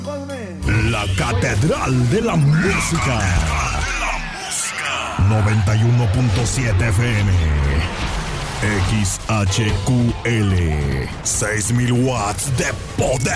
La Catedral de la Música. 91.7 FM. XHQL. 6,000 watts de poder.